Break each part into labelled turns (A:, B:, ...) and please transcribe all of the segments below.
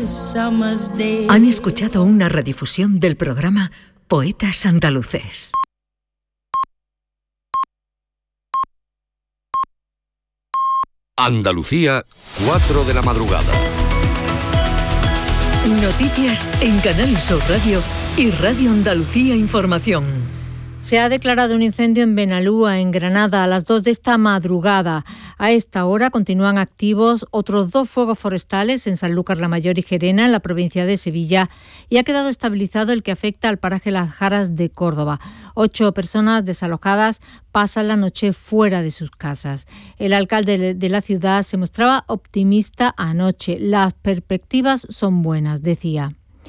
A: Han escuchado una redifusión del programa Poetas Andaluces.
B: Andalucía, 4 de la madrugada.
A: Noticias en Canal Sur Radio y Radio Andalucía Información.
C: Se ha declarado un incendio en Benalúa, en Granada, a las 2 de esta madrugada. A esta hora continúan activos otros 2 fuegos forestales en Sanlúcar la Mayor y Gerena, en la provincia de Sevilla, y ha quedado estabilizado el que afecta al paraje Las Jaras de Córdoba. 8 personas desalojadas pasan la noche fuera de sus casas. El alcalde de la ciudad se mostraba optimista anoche. Las perspectivas son buenas, decía.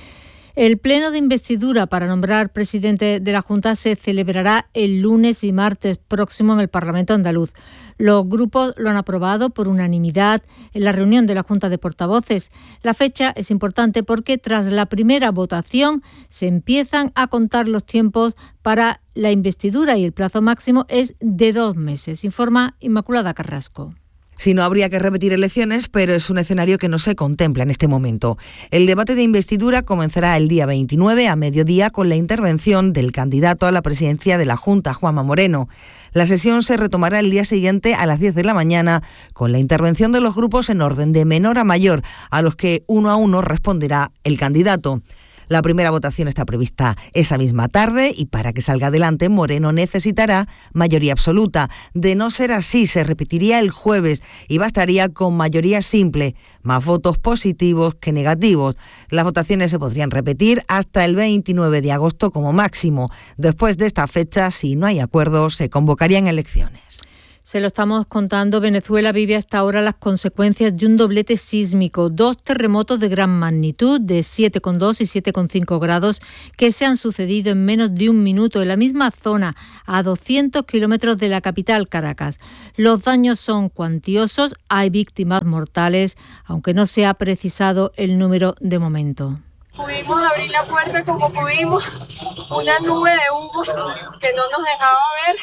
C: El pleno de investidura para nombrar presidente de la Junta se celebrará el lunes y martes próximo en el Parlamento andaluz. Los grupos lo han aprobado por unanimidad en la reunión de la Junta de Portavoces. La fecha es importante porque tras la primera votación se empiezan a contar los tiempos para la investidura y el plazo máximo es de 2 meses, informa Inmaculada Carrasco.
D: Si no, habría que repetir elecciones, pero es un escenario que no se contempla en este momento. El debate de investidura comenzará el día 29 a mediodía con la intervención del candidato a la presidencia de la Junta, Juanma Moreno. La sesión se retomará el día siguiente a las 10 de la mañana con la intervención de los grupos en orden de menor a mayor, a los que uno a uno responderá el candidato. La primera votación está prevista esa misma tarde y para que salga adelante Moreno necesitará mayoría absoluta. De no ser así, se repetiría el jueves y bastaría con mayoría simple, más votos positivos que negativos. Las votaciones se podrían repetir hasta el 29 de agosto como máximo. Después de esta fecha, si no hay acuerdo, se convocarían elecciones.
C: Se lo estamos contando, Venezuela vive hasta ahora las consecuencias de un doblete sísmico, 2 terremotos de gran magnitud de 7,2 y 7,5 grados que se han sucedido en menos de un minuto en la misma zona, a 200 kilómetros de la capital, Caracas. Los daños son cuantiosos, hay víctimas mortales, aunque no se ha precisado el número de momento.
E: Pudimos abrir la puerta como pudimos, una nube de humo que no nos dejaba ver.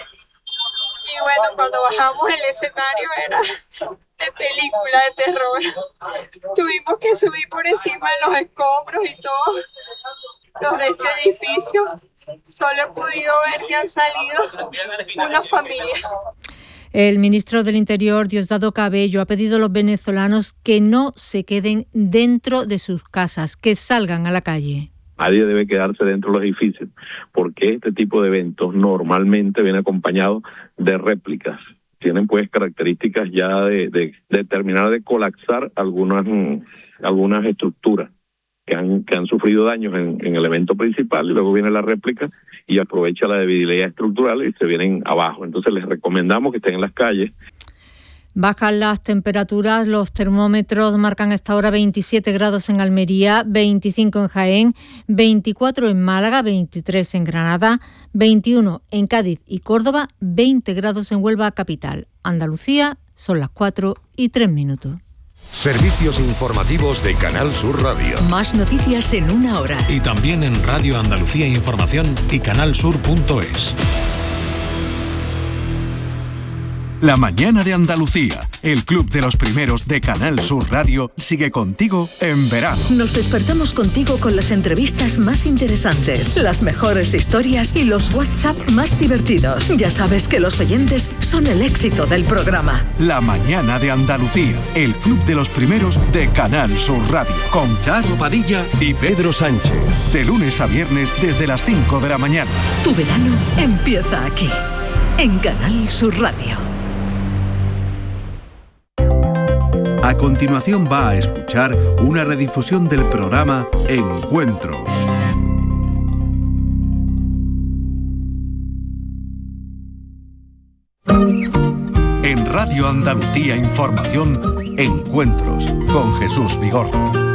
E: Y bueno, cuando bajamos el escenario era de película de terror. Tuvimos que subir por encima de los escombros y todo. Los de este edificio. Solo he podido ver que han salido una familia.
C: El ministro del Interior, Diosdado Cabello, ha pedido a los venezolanos que no se queden dentro de sus casas, que salgan a la calle.
F: Nadie debe quedarse dentro de los edificios, porque este tipo de eventos normalmente viene acompañado de réplicas. Tienen pues características ya de terminar de colapsar algunas estructuras que han sufrido daños en el evento principal, y luego viene la réplica y aprovecha la debilidad estructural y se vienen abajo. Entonces les recomendamos que estén en las calles.
C: Bajan las temperaturas, los termómetros marcan hasta ahora 27 grados en Almería, 25 en Jaén, 24 en Málaga, 23 en Granada, 21 en Cádiz y Córdoba, 20 grados en Huelva capital. Andalucía, son las 4:03.
B: Servicios informativos de Canal Sur Radio.
A: Más noticias en 1 hora.
G: Y también en Radio Andalucía Información y canalsur.es. La mañana de Andalucía, el club de los primeros de Canal Sur Radio, sigue contigo en verano.
A: Nos despertamos contigo con las entrevistas más interesantes, las mejores historias y los WhatsApp más divertidos. Ya sabes que los oyentes son el éxito del programa.
G: La mañana de Andalucía, el club de los primeros de Canal Sur Radio, con Charo Padilla y Pedro Sánchez. De lunes a viernes desde las 5 de la mañana.
A: Tu verano empieza aquí, en Canal Sur Radio.
G: A continuación va a escuchar una redifusión del programa Encuentros. En Radio Andalucía Información, Encuentros con Jesús Vigorra.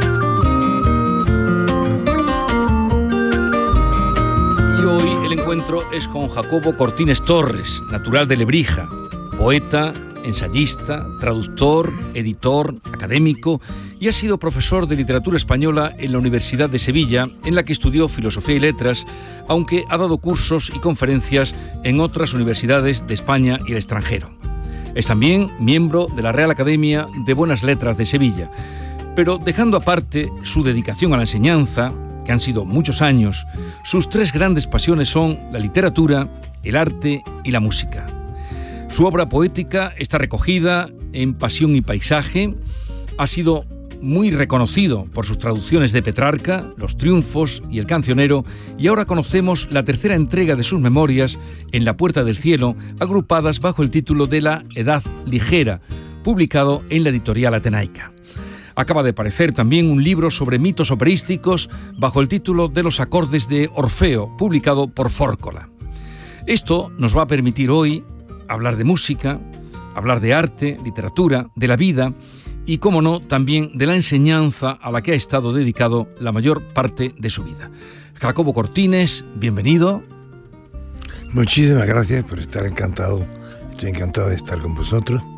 H: Y hoy el encuentro es con Jacobo Cortines Torres, natural de Lebrija, poeta, ensayista, traductor, editor, académico, y ha sido profesor de literatura española en la Universidad de Sevilla, en la que estudió Filosofía y Letras, aunque ha dado cursos y conferencias en otras universidades de España y el extranjero. Es también miembro de la Real Academia de Buenas Letras de Sevilla. Pero dejando aparte su dedicación a la enseñanza, que han sido muchos años, sus tres grandes pasiones son la literatura, el arte y la música. Su obra poética está recogida en Pasión y Paisaje, ha sido muy reconocido por sus traducciones de Petrarca, Los Triunfos y El Cancionero, y ahora conocemos la tercera entrega de sus memorias, En la Puerta del Cielo, agrupadas bajo el título de La Edad Ligera, publicado en la editorial Atenaica. Acaba de aparecer también un libro sobre mitos operísticos bajo el título de Los Acordes de Orfeo, publicado por Fórcola. Esto nos va a permitir hoy hablar de música, hablar de arte, literatura, de la vida y, cómo no, también de la enseñanza a la que ha estado dedicado la mayor parte de su vida. Jacobo Cortines, bienvenido.
I: Muchísimas gracias por estar encantado. Estoy encantado de estar con vosotros.